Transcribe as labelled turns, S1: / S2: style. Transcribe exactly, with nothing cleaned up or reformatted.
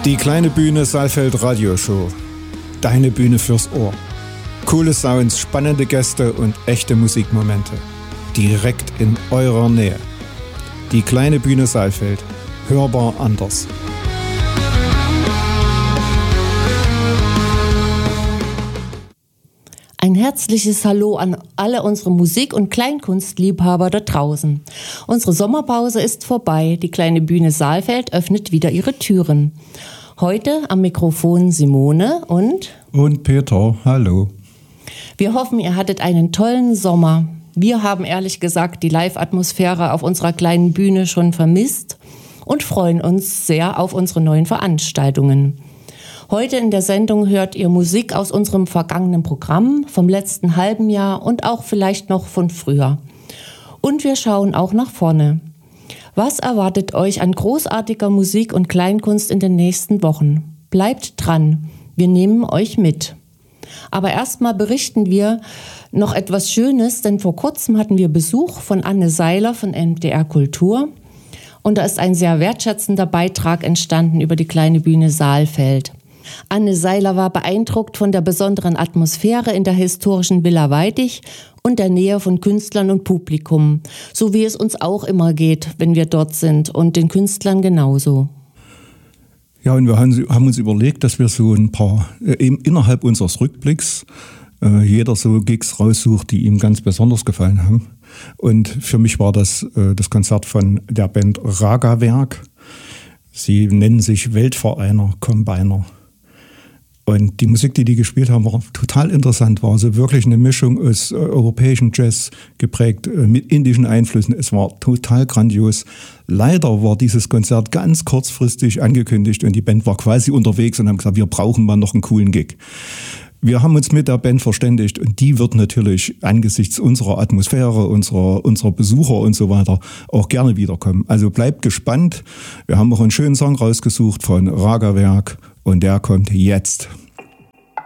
S1: Die kleine Bühne Saalfeld Radioshow. Deine Bühne fürs Ohr. Coole Sounds, spannende Gäste und echte Musikmomente. Direkt in eurer Nähe. Die kleine Bühne Saalfeld. Hörbar anders.
S2: Ein herzliches Hallo an alle unsere Musik- und Kleinkunstliebhaber da draußen. Unsere Sommerpause ist vorbei. Die kleine Bühne Saalfeld öffnet wieder ihre Türen. Heute am Mikrofon Simone und...
S1: Und Peter, hallo.
S2: Wir hoffen, ihr hattet einen tollen Sommer. Wir haben ehrlich gesagt die Live-Atmosphäre auf unserer kleinen Bühne schon vermisst und freuen uns sehr auf unsere neuen Veranstaltungen. Heute in der Sendung hört ihr Musik aus unserem vergangenen Programm, vom letzten halben Jahr und auch vielleicht noch von früher. Und wir schauen auch nach vorne. Was erwartet euch an großartiger Musik und Kleinkunst in den nächsten Wochen? Bleibt dran, wir nehmen euch mit. Aber erstmal berichten wir noch etwas Schönes, denn vor kurzem hatten wir Besuch von Anne Seiler von M D R Kultur. Und da ist ein sehr wertschätzender Beitrag entstanden über die kleine Bühne Saalfeld. Anne Seiler war beeindruckt von der besonderen Atmosphäre in der historischen Villa Weidich und der Nähe von Künstlern und Publikum, so wie es uns auch immer geht, wenn wir dort sind, und den Künstlern genauso.
S1: Ja, und wir haben uns überlegt, dass wir so ein paar, äh, eben innerhalb unseres Rückblicks, äh, jeder so Gigs raussucht, die ihm ganz besonders gefallen haben. Und für mich war das äh, das Konzert von der Band Ragawerk. Sie nennen sich Weltvereiner Combiner. Und die Musik, die die gespielt haben, war total interessant. War also wirklich eine Mischung aus äh, europäischen Jazz geprägt, äh, mit indischen Einflüssen. Es war total grandios. Leider war dieses Konzert ganz kurzfristig angekündigt und die Band war quasi unterwegs und haben gesagt, wir brauchen mal noch einen coolen Gig. Wir haben uns mit der Band verständigt und die wird natürlich angesichts unserer Atmosphäre, unserer, unserer Besucher und so weiter auch gerne wiederkommen. Also bleibt gespannt. Wir haben auch einen schönen Song rausgesucht von Ragawerk und der kommt jetzt.